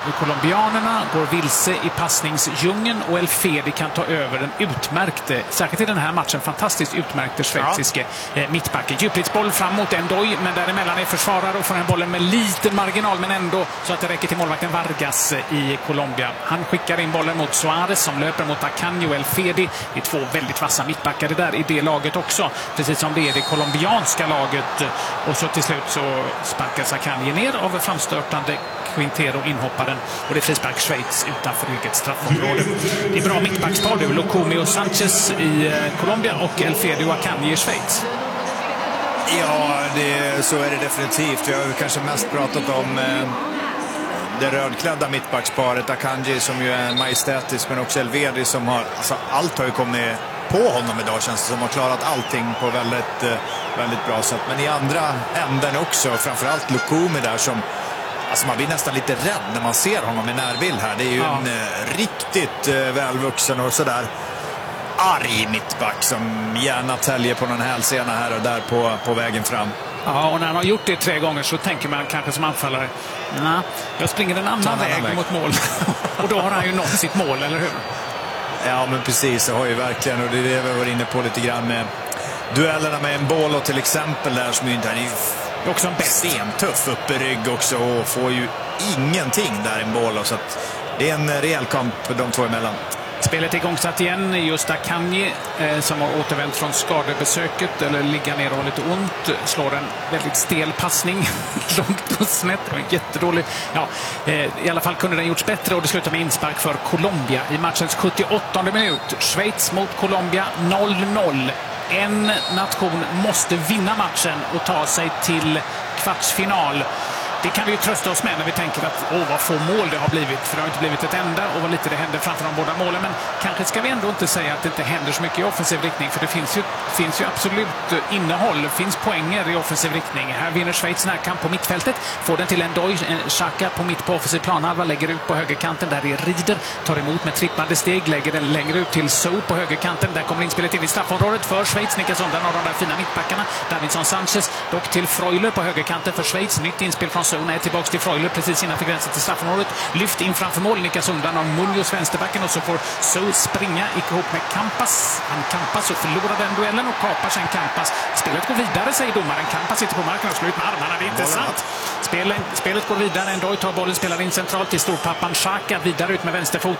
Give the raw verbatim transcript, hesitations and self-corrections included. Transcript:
Colombianerna går vilse i passningsdjungeln och El Fedi kan ta över den utmärkte, särskilt i den här matchen, fantastiskt utmärkte schweiziske ja. eh, mittbacken. Djupledsboll fram mot Endoy, men däremellan är försvarare och får den bollen med liten marginal, men ändå så att det räcker till målvakten Vargas i Colombia. Han skickar in bollen mot Suarez som löper mot Akanji och El Fedi. Det är två väldigt vassa mittbackare där i det laget också, precis som det är det colombianska laget. Och så till slut så sparkas Akanji ner av framstörtande Quintero, inhopparen, och det är frispark Schweiz utanför eget straffområde. Det är bra mittbackspar nu, Lukumi och Sanchez i Colombia och El Fedi och Akanji i Schweiz. Ja, det, så är det definitivt. Vi har kanske mest pratat om eh, det rödklädda mittbacksparet Akanji som ju är majestätisk, men också El Fedi som har, alltså allt har ju kommit på honom idag, känns det som, har klarat allting på väldigt, eh, väldigt bra sätt. Men i andra änden också, framförallt Lukumi där som, alltså man blir nästan lite rädd när man ser honom i närbild här. Det är ju ja. en eh, riktigt eh, välvuxen och sådär arg mittback som gärna täljer på någon hälsena här och där på, på vägen fram. Ja, och när han har gjort det tre gånger så tänker man kanske som anfallare, nej, jag springer en annan väg, väg mot mål. Och då har han ju nått sitt mål, eller hur? Ja, men precis, det har ju verkligen, och det är det vi var inne på lite grann med duellerna med en boll och till exempel där som ju inte är också en stentuff upp i rygg också och får ju ingenting där en boll, så att det är en rejäl kamp de två emellan. Spelet är igångsatt igen. Just Akanji eh, som har återvänt från skadebesöket eller ligger ner och har lite ont, slår en väldigt stel passning långt och snett. Det var jättedålig. Ja, eh, i alla fall kunde den gjorts bättre och det slutar med inspark för Colombia i matchens sjuttioåttonde minut. Schweiz mot Colombia noll noll. En nation måste vinna matchen och ta sig till kvartsfinal. Det kan vi ju trösta oss med när vi tänker att åh, vad få mål det har blivit. För det har inte blivit ett enda och vad lite det händer framför de båda målen. Men kanske ska vi ändå inte säga att det inte händer så mycket i offensiv riktning. För det finns ju, finns ju absolut innehåll. Det finns poänger i offensiv riktning. Här vinner Schweiz närkamp på mittfältet. Får den till Endoy. Xhaka på mitt på offensiv planhalva. Lägger ut på högerkanten. Där är Rieder. Tar emot med trippande steg. Lägger den längre ut till Sow på högerkanten. Där kommer inspelet in i straffområdet för Schweiz. Nickas undan av de där fina mittbackarna. Davinson Sanchez. Dock till Freuler på högerkanten för Schweiz. Nytt inspel från Sow. Nej, tillbaka till Freuler precis innanför gränsen till straffområdet. Lyft in framför mål, nickas undan av Munoz vänsterbacken och så får Sow springa ihop med Campas. Han Campas och förlorar den duellen och kapar sen Campas. Spelet går vidare, säger domaren. Campas sitter på marken och slår ut med armarna. Det är inte sant. Spelet, spelet går vidare. Endoy tar bollen, spelar in centralt till storpappan Xhaka. Vidare ut med vänsterfoten.